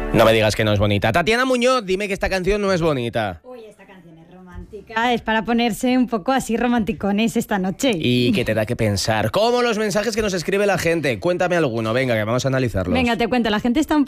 No me digas que no es bonita. Tatiana Muñoz, dime que esta canción no es bonita. Uy, esta canción es romántica, es para ponerse un poco así romanticones esta noche. Y que te da que pensar. ¿Cómo los mensajes que nos escribe la gente? Cuéntame alguno, venga, que vamos a analizarlos. Venga, te cuento, la gente está un